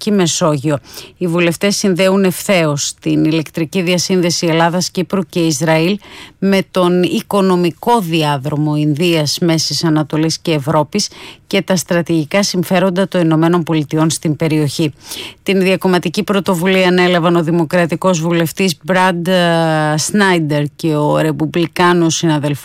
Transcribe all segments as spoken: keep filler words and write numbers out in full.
Ανατολική Μεσόγειο. Οι βουλευτές συνδέουν ευθέως την ηλεκτρική διασύνδεση Ελλάδας, Κύπρου και Ισραήλ με τον οικονομικό διάδρομο Ινδίας, Μέσης Ανατολής και Ευρώπης και τα στρατηγικά συμφέροντα των Ηνωμένων Πολιτειών στην περιοχή. Την διακομματική πρωτοβουλία ανέλαβαν ο δημοκρατικός βουλευτής Μπραντ Σνάιντερ και ο ρεπουμπλικάνος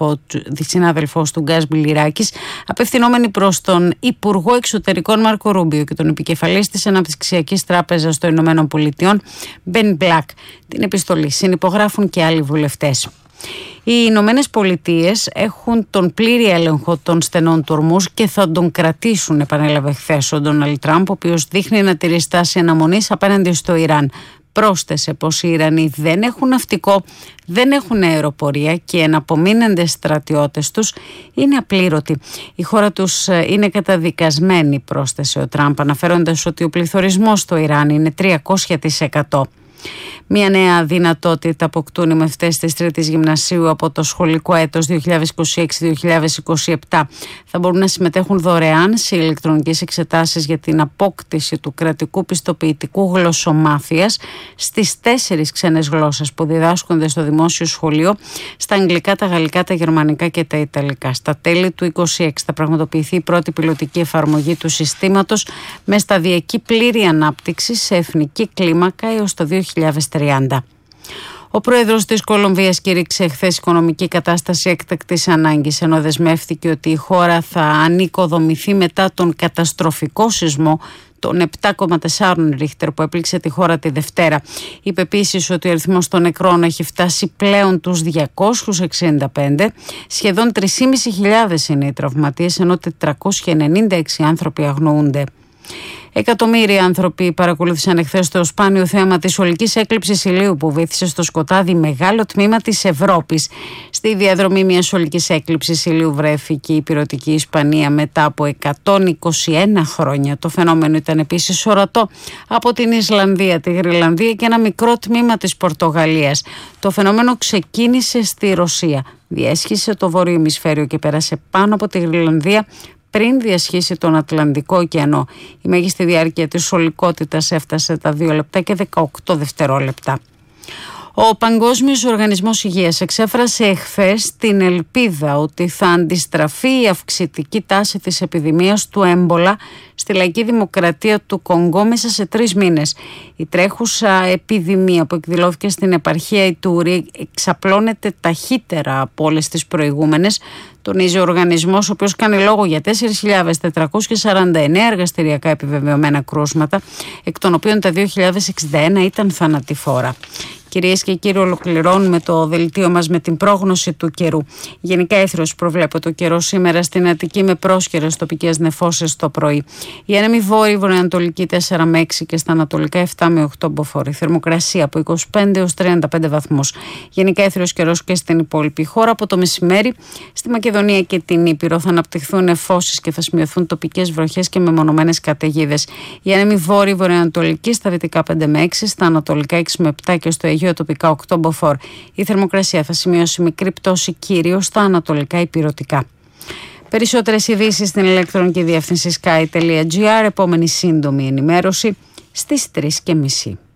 συνάδελφος του Γκάς Μπιλιράκης, απευθυνόμενοι προς τον Υπουργό Εξωτερικών Μάρκο Ρούμπιο και τον επικεφαλής της Αναπτυξιακής Τράπεζας των Ηνωμένων Πολιτειών Μπεν Μπλακ. Την επιστολή συνυπογράφουν και άλλοι βουλευτές. Οι Ηνωμένες Πολιτείες έχουν τον πλήρη έλεγχο των στενών του Ορμούζ και θα τον κρατήσουν, επανέλαβε χθες ο Ντόναλντ Τραμπ, ο οποίος δείχνει να τηρεί στάση αναμονής απέναντι στο Ιράν. Πρόσθεσε πως οι Ιρανοί δεν έχουν ναυτικό, δεν έχουν αεροπορία και οι εναπομείναντες στρατιώτες τους είναι απλήρωτοι. Η χώρα τους είναι καταδικασμένη, πρόσθεσε ο Τραμπ, αναφέροντας ότι ο πληθωρισμός στο Ιράν είναι τριακόσια τοις εκατό. Μια νέα δυνατότητα αποκτούν οι μαθητές της Τρίτης Γυμνασίου από το σχολικό έτος δύο χιλιάδες είκοσι έξι δύο χιλιάδες είκοσι επτά. Θα μπορούν να συμμετέχουν δωρεάν σε ηλεκτρονικές εξετάσεις για την απόκτηση του κρατικού πιστοποιητικού γλωσσομάθειας στις τέσσερις ξένες γλώσσες που διδάσκονται στο δημόσιο σχολείο, στα αγγλικά, τα γαλλικά, τα γερμανικά και τα ιταλικά. Στα τέλη του είκοσι έξι θα πραγματοποιηθεί η πρώτη πιλωτική εφαρμογή του συστήματος με σταδιακή πλήρη ανάπτυξη σε εθνική κλίμακα έως το δύο χιλιάδες τριάντα. Ο πρόεδρος της Κολομβίας κήρυξε χθες οικονομική κατάσταση έκτακτης ανάγκης, ενώ δεσμεύτηκε ότι η χώρα θα ανοικοδομηθεί μετά τον καταστροφικό σεισμό των επτά κόμμα τέσσερα Ρίχτερ που έπληξε τη χώρα τη Δευτέρα. Είπε επίσης ότι ο αριθμός των νεκρών έχει φτάσει πλέον τους διακόσιους εξήντα πέντε, σχεδόν τρεις χιλιάδες πεντακόσιοι είναι οι τραυματίες, ενώ τετρακόσιοι ενενήντα έξι άνθρωποι αγνοούνται. Εκατομμύρια άνθρωποι παρακολούθησαν εχθές το σπάνιο θέαμα της ολικής έκλειψης ηλίου που βύθισε στο σκοτάδι μεγάλο τμήμα της Ευρώπης. Στη διαδρομή μιας ολικής έκλειψης ηλίου βρέθηκε η πυρωτική Ισπανία μετά από εκατόν είκοσι ένα χρόνια. Το φαινόμενο ήταν επίσης ορατό από την Ισλανδία, τη Γρυλανδία και ένα μικρό τμήμα της Πορτογαλίας. Το φαινόμενο ξεκίνησε στη Ρωσία, διέσχισε το βόρειο ημισφαίριο και πέρασε πάνω από τη Γρυλανδία πριν διασχίσει τον Ατλαντικό ωκεανό. Η μέγιστη διάρκεια της ολικότητας έφτασε τα δύο λεπτά και δεκαοκτώ δευτερόλεπτα. Ο Παγκόσμιος Οργανισμός Υγείας εξέφρασε εχθές την ελπίδα ότι θα αντιστραφεί η αυξητική τάση της επιδημίας του έμπολα στη Λαϊκή Δημοκρατία του Κονγκό μέσα σε τρεις μήνες. Η τρέχουσα επιδημία που εκδηλώθηκε στην επαρχία Ιτούρη εξαπλώνεται ταχύτερα από όλες τις προηγούμενες, τονίζει ο οργανισμός, ο οποίος κάνει λόγο για τέσσερις χιλιάδες τετρακόσια σαράντα εννέα εργαστηριακά επιβεβαιωμένα κρούσματα, εκ των οποίων τα δύο χιλιάδες εξήντα ένα ήταν θανατηφόρα. Κυρίες και κύριοι, ολοκληρώνουμε το δελτίο μας με την πρόγνωση του καιρού. Γενικά έθρος προβλέπεται ο καιρός σήμερα στην Αττική με πρόσχερες τοπικές νεφώσεις το πρωί. Η άνεμη βόρειη βορειοανατολική τέσσερα με έξι και στα ανατολικά επτά με οκτώ μποφόρ. Θερμοκρασία από είκοσι πέντε έως τριάντα πέντε βαθμούς. Γενικά έθρος καιρός και στην υπόλοιπη χώρα. Από το μεσημέρι στη Μακεδονία και την Ήπειρο θα αναπτυχθούν νεφώσεις και θα σημειωθούν τοπικές βροχές και μεμονωμένες καταιγίδες. Η άνεμη βόρειη βορειοανατολική στα δυτικά πέντε με έξι, στα ανατολικά έξι με επτά και στο Αιγαίο τοπικά οκτώ μποφόρ. Η θερμοκρασία θα σημειώσει μικρή πτώση κυρίως στα ανατολικά υπηρετικά. Περισσότερες ειδήσεις στην ηλεκτρονική διεύθυνση sky τελεία gr. Επόμενη σύντομη ενημέρωση στις τρεις και μισή.